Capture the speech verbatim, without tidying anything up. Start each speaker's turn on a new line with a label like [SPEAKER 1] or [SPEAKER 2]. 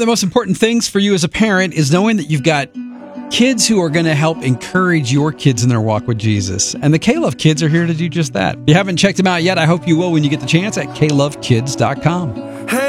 [SPEAKER 1] of the most important things for you as a parent is knowing that you've got kids who are going to help encourage your kids in their walk with Jesus. And the K-Love Kids are here to do just that. If you haven't checked them out yet, I hope you will when you get the chance at k love kids dot com.